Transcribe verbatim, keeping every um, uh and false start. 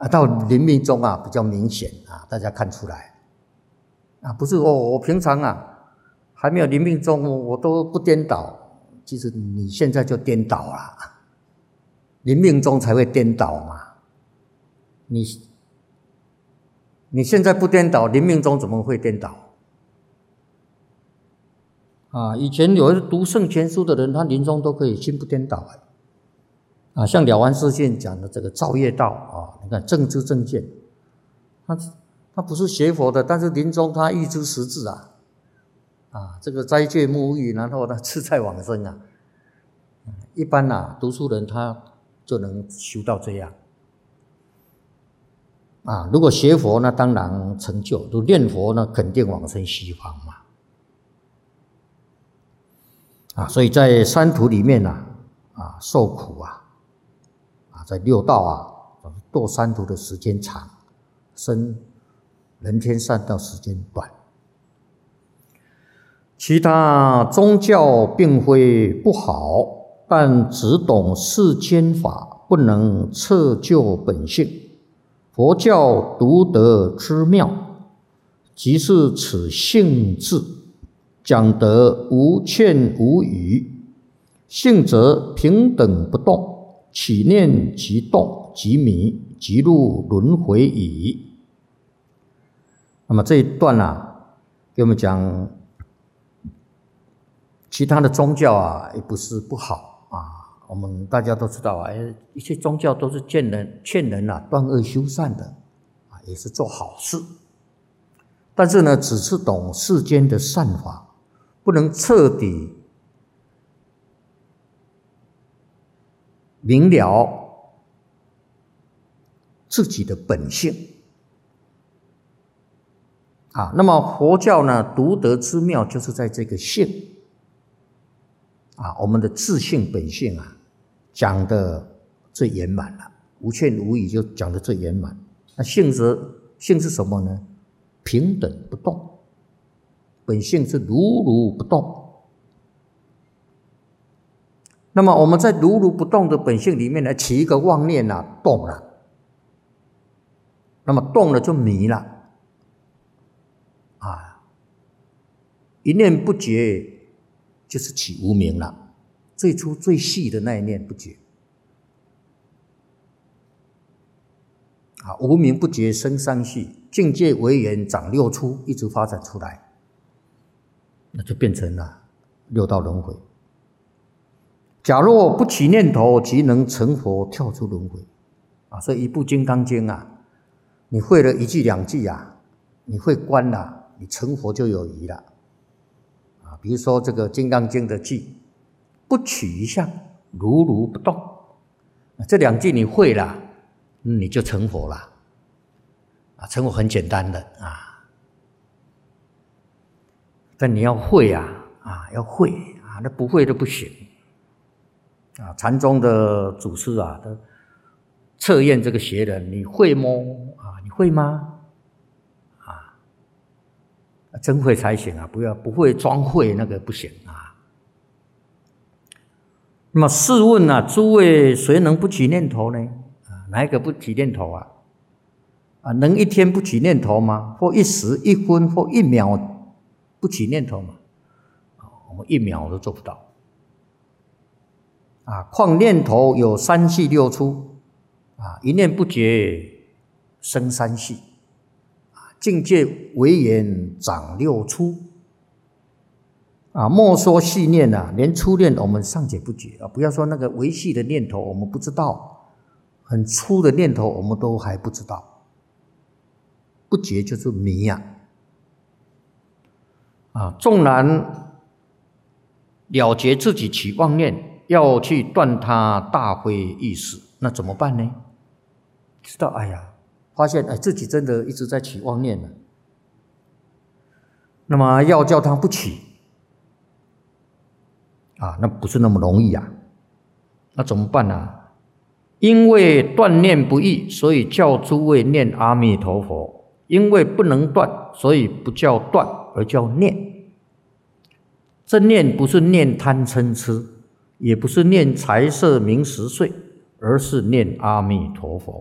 啊，到临命终啊比较明显啊，大家看出来啊，不是哦，我平常啊还没有临命终，我都不颠倒，其实你现在就颠倒了，临命终才会颠倒嘛。你你现在不颠倒，临命终怎么会颠倒？啊，以前有读圣贤书的人，他临终都可以心不颠倒啊。啊，像了凡四训讲的这个造业道啊，你看正知正见，他他不是学佛的，但是临终他预知时至啊，啊，这个斋戒沐浴，然后他自在往生啊。一般啊，读书人他就能修到这样啊。如果学佛那当然成就，如念佛呢，肯定往生西方嘛。啊，所以在三途里面啊，啊受苦啊。在六道啊，堕三途的时间长，生人天善道时间短。其他宗教并非不好，但只懂世间法，不能彻究本性。佛教独得之妙，即是此性智，讲得无欠无余，性则平等不动。起念即动，即迷，即入轮回矣。那么这一段啊，给我们讲，其他的宗教啊，也不是不好啊。我们大家都知道啊，一切宗教都是劝人劝人啊断恶修善的啊，也是做好事。但是呢，只是懂世间的善法，不能彻底明了自己的本性啊。那么佛教呢，独得之妙就是在这个性啊，我们的自性本性啊，讲的最圆满了，无欠无余就讲的最圆满。那性则性是什么呢？平等不动，本性是如如不动。那么我们在如如不动的本性里面呢，起一个妄念啊，动了，那么动了就迷了啊，一念不觉就是起无明了，最初最细的那一念不觉啊，无明不觉生三系，境界为缘长六出，一直发展出来，那就变成了六道轮回。假若不起念头，即能成佛，跳出轮回啊！所以一部《金刚经》啊，你会了一句两句啊，你会观了，你成佛就有余了啊！比如说这个《金刚经》的句，不取一相，如如不动，这两句你会了，你就成佛了啊！成佛很简单的啊，但你要会啊啊，要会啊，那不会都不行。啊，禅宗的祖师啊，都测验这个学人，你会吗？啊，你会吗？啊，真会才行啊！不要不会装会，那个不行啊。那么试问啊，诸位谁能不起念头呢？啊，哪一个不起念头啊？啊，能一天不起念头吗？或一时、一分或一秒不起念头吗？啊，我们一秒都做不到。啊，况念头有三系六出，啊，一念不觉生三系，啊，境界为缘长六出，啊，莫说细念啊，连粗念我们尚且不觉啊，不要说那个微细的念头，我们不知道，很粗的念头我们都还不知道，不觉就是迷呀，啊，纵然了结自己起妄念。要去断他大非意识，那怎么办呢？知道，哎呀，发现哎自己真的一直在起妄念了，那么要叫他不起啊，那不是那么容易啊。那怎么办呢？因为断念不易，所以叫诸位念阿弥陀佛；因为不能断，所以不叫断，而叫念。这念不是念贪嗔痴，也不是念财色名食睡，而是念阿弥陀佛。